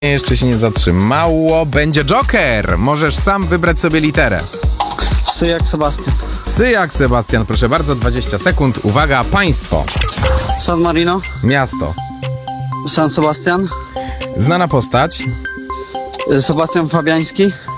Jeszcze się nie zatrzymało. Będzie Joker. Możesz sam wybrać sobie literę. Sy jak Sebastian. Sy jak Sebastian, proszę bardzo, 20 sekund. Uwaga, państwo. San Marino. Miasto. San Sebastian. Znana postać. Sebastian Fabiański.